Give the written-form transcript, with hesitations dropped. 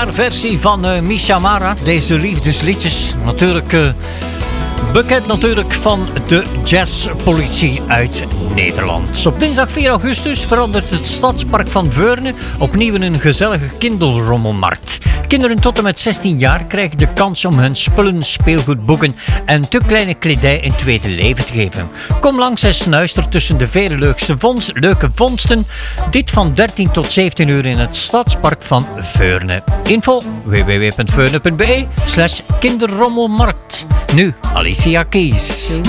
haar versie van Misha Mara. Deze liefdesliedjes. Natuurlijk bekend natuurlijk van de jazzpolitie uit Nederland. Op dinsdag 4 augustus verandert het Stadspark van Veurne opnieuw in een gezellige kinderrommelmarkt. Kinderen tot en met 16 jaar krijgen de kans om hun spullen, speelgoed, boeken en te kleine kledij een tweede leven te geven. Kom langs en snuister tussen de vele leuke vondsten. Dit van 13 tot 17 uur in het Stadspark van Veurne. Info www.veurne.be/kinderrommelmarkt. Nu Alicia Keys.